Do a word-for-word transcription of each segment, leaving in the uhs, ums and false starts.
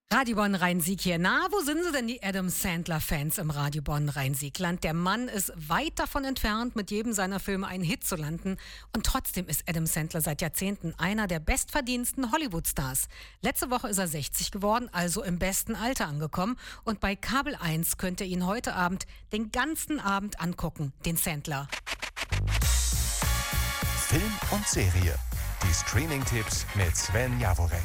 Radio Bonn Rhein-Sieg hier. Na, wo sind sie denn, die Adam Sandler-Fans im Radio Bonn Rhein-Sieg-Land? Der Mann ist weit davon entfernt, mit jedem seiner Filme einen Hit zu landen. Und trotzdem ist Adam Sandler seit Jahrzehnten einer der bestverdiensten Hollywood-Stars. Letzte Woche ist er sechzig geworden, also im besten Alter angekommen. Und bei Kabel eins könnt ihr ihn heute Abend den ganzen Abend angucken, den Sandler. Film und Serie. Die Streaming-Tipps mit Sven Jaworek.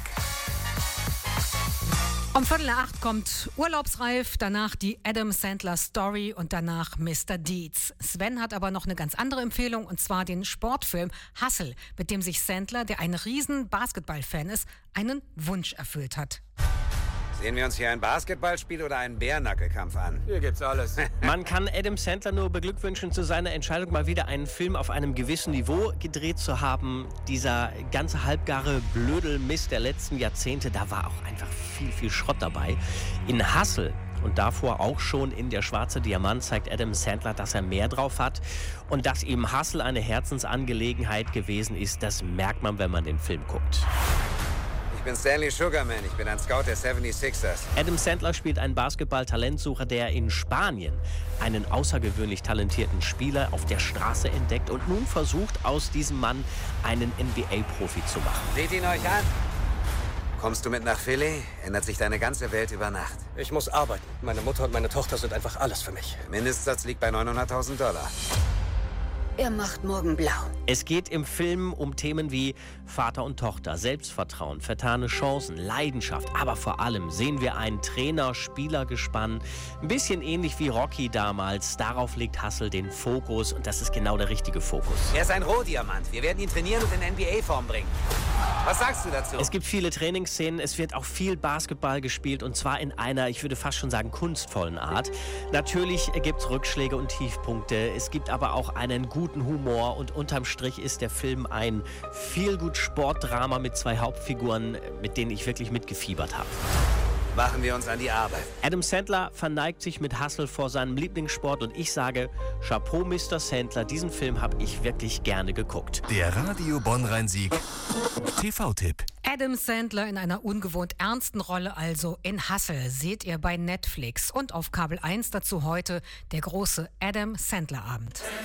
Um Viertel nach acht kommt Urlaubsreif, danach die Adam Sandler Story und danach Mister Deeds. Sven hat aber noch eine ganz andere Empfehlung, und zwar den Sportfilm Hustle, mit dem sich Sandler, der ein riesen Basketball-Fan ist, einen Wunsch erfüllt hat. Sehen wir uns hier ein Basketballspiel oder einen Bärnackelkampf an? Hier gibt's alles. Man kann Adam Sandler nur beglückwünschen zu seiner Entscheidung, mal wieder einen Film auf einem gewissen Niveau gedreht zu haben. Dieser ganze halbgare Blödelmist der letzten Jahrzehnte, da war auch einfach viel, viel Schrott dabei. In Hustle und davor auch schon in Der schwarze Diamant zeigt Adam Sandler, dass er mehr drauf hat. Und dass ihm Hustle eine Herzensangelegenheit gewesen ist, das merkt man, wenn man den Film guckt. Ich bin Stanley Sugarman, ich bin ein Scout der seventy-sixers. Adam Sandler spielt einen Basketball-Talentsucher, der in Spanien einen außergewöhnlich talentierten Spieler auf der Straße entdeckt und nun versucht, aus diesem Mann einen N B A-Profi zu machen. Seht ihn euch an. Kommst du mit nach Philly, ändert sich deine ganze Welt über Nacht. Ich muss arbeiten. Meine Mutter und meine Tochter sind einfach alles für mich. Der Mindestsatz liegt bei neunhunderttausend Dollar. Er macht morgen blau. Es geht im Film um Themen wie Vater und Tochter, Selbstvertrauen, vertane Chancen, Leidenschaft. Aber vor allem sehen wir ein Trainer-Spieler-Gespann. Ein bisschen ähnlich wie Rocky damals. Darauf legt Hustle den Fokus und das ist genau der richtige Fokus. Er ist ein Rohdiamant. Wir werden ihn trainieren und in N B A-Form bringen. Was sagst du dazu? Es gibt viele Trainingsszenen, es wird auch viel Basketball gespielt und zwar in einer, ich würde fast schon sagen, kunstvollen Art. Natürlich gibt es Rückschläge und Tiefpunkte, es gibt aber auch einen guten Humor und unterm Strich ist der Film ein Feelgood-Sportdrama mit zwei Hauptfiguren, mit denen ich wirklich mitgefiebert habe. Machen wir uns an die Arbeit. Adam Sandler verneigt sich mit Hustle vor seinem Lieblingssport und ich sage, Chapeau, Mister Sandler, diesen Film habe ich wirklich gerne geguckt. Der Radio Bonn Rhein-Sieg T V-Tipp. Adam Sandler in einer ungewohnt ernsten Rolle, also in Hustle, seht ihr bei Netflix. Und auf Kabel eins dazu heute der große Adam Sandler Abend.